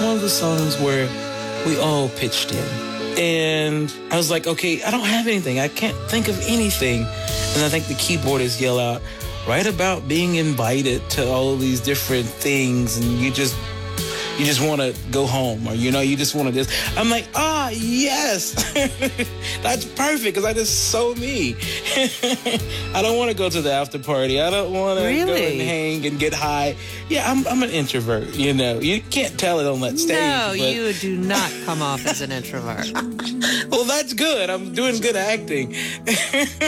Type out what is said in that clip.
one of the songs where we all pitched in. And I was like, okay, I don't have anything. I can't think of anything. And I think the keyboardist yell out, write about being invited to all of these different things, and you just want to go home, or, you just want to just... I'm like, yes. That's perfect, because I just so me. I don't want to go to the after party. I don't want to go and hang and get high. Yeah, I'm an introvert, You can't tell it on that stage. No, but... you do not come off as an introvert. Well, that's good. I'm doing good acting.